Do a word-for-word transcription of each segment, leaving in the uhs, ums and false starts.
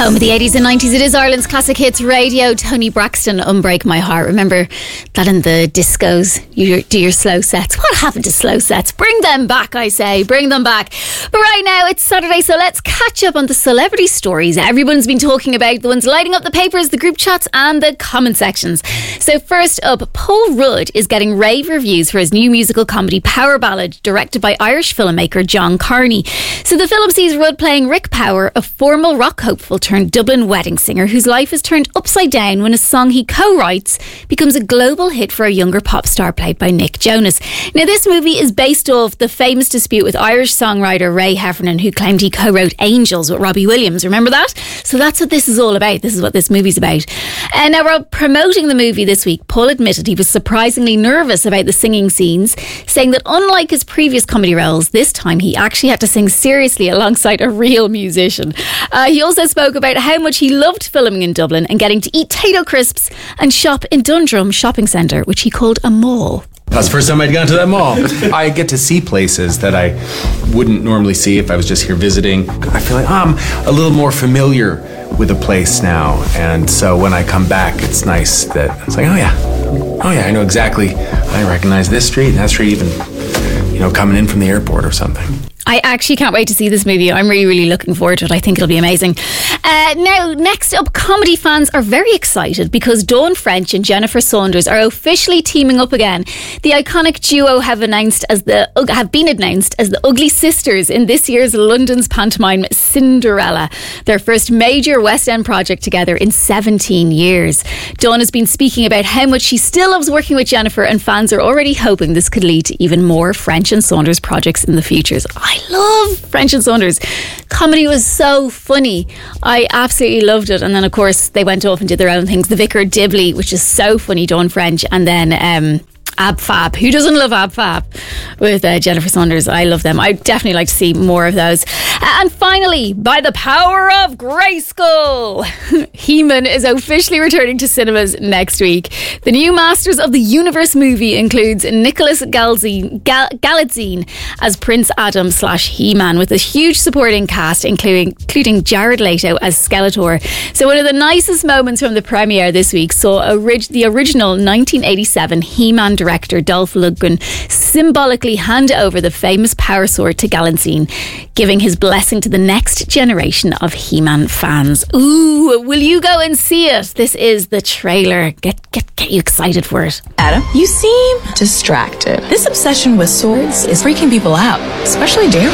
Home of the eighties and nineties, it is Ireland's Classic Hits Radio. Tony Braxton, Unbreak My Heart. Remember that in the discos, you do your slow sets. What happened to slow sets? Bring them back, I say. Bring them back. But right now, it's Saturday, so let's catch up on the celebrity stories everyone's been talking about, the ones lighting up the papers, the group chats and the comment sections. So first up, Paul Rudd is getting rave reviews for his new musical comedy Power Ballad, directed by Irish filmmaker John Carney. So the film sees Rudd playing Rick Power, a formal rock hopeful turned Dublin wedding singer whose life is turned upside down when a song he co-writes becomes a global hit for a younger pop star played by Nick Jonas. Now, this movie is based off the famous dispute with Irish songwriter Ray Heffernan, who claimed he co-wrote Angels with Robbie Williams. Remember that? So that's what this is all about. This is what this movie's about. And now, while promoting the movie this week, Paul admitted he was surprisingly nervous about the singing scenes, saying that unlike his previous comedy roles, this time he actually had to sing seriously alongside a real musician. Uh, he also spoke about how much he loved filming in Dublin and getting to eat Tayto crisps and shop in Dundrum Shopping Centre, which he called a mall. That's the first time I'd gone to that mall. I get to see places that I wouldn't normally see if I was just here visiting. I feel like oh, I'm a little more familiar with a place now, and so when I come back, it's nice that it's like, oh yeah, oh yeah, I know exactly. I recognize this street and that street, even, you know, coming in from the airport or something. I actually can't wait to see this movie. I'm really, really looking forward to it. I think it'll be amazing. Uh, now, next up, comedy fans are very excited because Dawn French and Jennifer Saunders are officially teaming up again. The iconic duo have announced as the have been announced as the Ugly Sisters in this year's London's pantomime Cinderella, their first major West End project together in seventeen years. Dawn has been speaking about how much she still loves working with Jennifer, and fans are already hoping this could lead to even more French and Saunders projects in the future. I love French and Saunders. Comedy was so funny. I absolutely loved it. And then, of course, they went off and did their own things. The Vicar Dibley, which is so funny, Dawn French. And then um, Ab Fab. Who doesn't love Ab Fab with uh, Jennifer Saunders? I love them. I'd definitely like to see more of those. And finally, by the power of Grayskull, He-Man is officially returning to cinemas next week. The new Masters of the Universe movie includes Nicholas Galzine, Gal- Galitzine as Prince Adam slash He-Man, with a huge supporting cast, including, including Jared Leto as Skeletor. So one of the nicest moments from the premiere this week saw orig- the original nineteen eighty-seven He-Man director Dolph Lundgren symbolically hand over the famous power sword to Galitzine, giving his blessing to the next generation of He-Man fans. Ooh, will you go and see it? This is the trailer. Get get get you excited for it. Adam, you seem distracted. This obsession with swords is freaking people out, especially Daryl.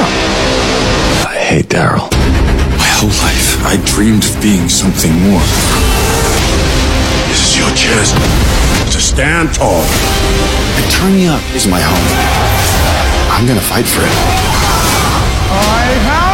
I hate Daryl. My whole life, I dreamed of being something more. This is your chance to stand tall. And Eternia is my home. I'm gonna fight for it. I have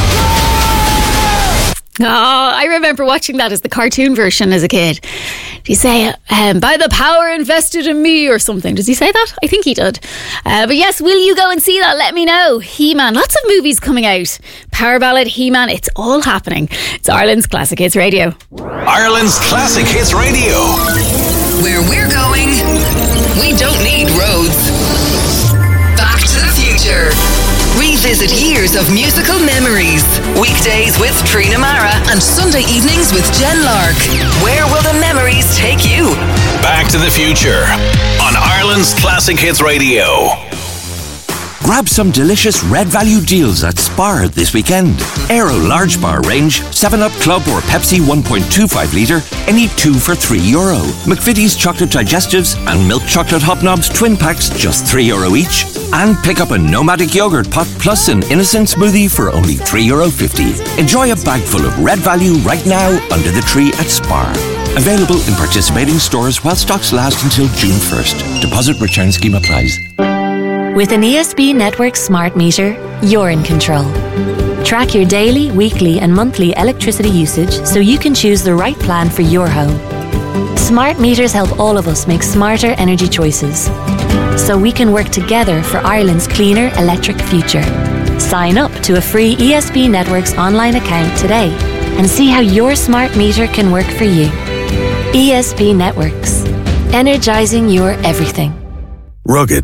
Oh, I remember watching that as the cartoon version as a kid. Did he say, um, by the power invested in me or something? Does he say that? I think he did. Uh, but yes, will you go and see that? Let me know. He-Man, lots of movies coming out. Power Ballad, He-Man, it's all happening. It's Ireland's Classic Hits Radio. Ireland's Classic Hits Radio. Where we're going, we don't need roads. Back to the future. Revisit years of musical memories. Weekdays with Trina Mara and Sunday evenings with Jen Lark. Where will the memories take you? Back to the Future on Ireland's Classic Hits Radio. Grab some delicious Red Value deals at Spar this weekend. Aero Large Bar range, seven up Club or Pepsi one point two five litre, any two for three euro. McVitie's Chocolate Digestives and Milk Chocolate Hobnobs twin packs, just three euro each. And pick up a Nomadic Yogurt Pot plus an Innocent Smoothie for only three euro fifty. Enjoy a bag full of Red Value right now under the tree at Spar. Available in participating stores while stocks last until June first. Deposit return scheme applies. With an E S B Network smart meter, you're in control. Track your daily, weekly and monthly electricity usage so you can choose the right plan for your home. Smart meters help all of us make smarter energy choices, so we can work together for Ireland's cleaner electric future. Sign up to a free E S B Networks online account today and see how your smart meter can work for you. E S B Networks. Energizing your everything. Rugged.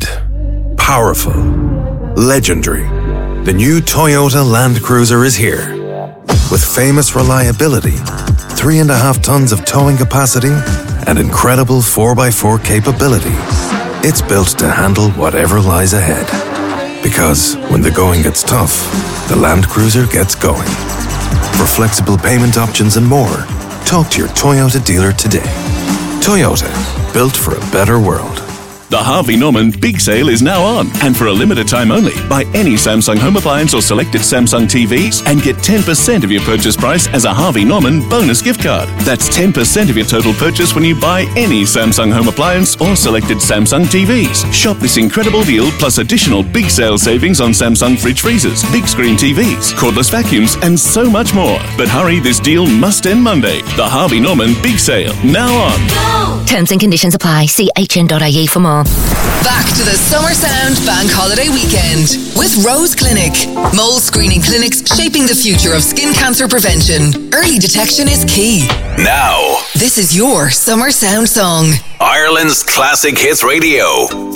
Powerful. Legendary. The new Toyota Land Cruiser is here. With famous reliability, three and a half tons of towing capacity, and incredible four by four capability, it's built to handle whatever lies ahead. Because when the going gets tough, the Land Cruiser gets going. For flexible payment options and more, talk to your Toyota dealer today. Toyota, built for a better world. The Harvey Norman Big Sale is now on, and for a limited time only, buy any Samsung home appliance or selected Samsung T Vs and get ten percent of your purchase price as a Harvey Norman bonus gift card. That's ten percent of your total purchase when you buy any Samsung home appliance or selected Samsung T Vs. Shop this incredible deal plus additional Big Sale savings on Samsung fridge freezers, big screen T Vs, cordless vacuums, and so much more. But hurry, this deal must end Monday. The Harvey Norman Big Sale, now on. Go! Terms and conditions apply. See h n dot i e for more. Back to the Summer Sound Bank Holiday Weekend with Rose Clinic. Mole screening clinics shaping the future of skin cancer prevention. Early detection is key. Now, this is your Summer Sound song. Ireland's Classic Hits Radio.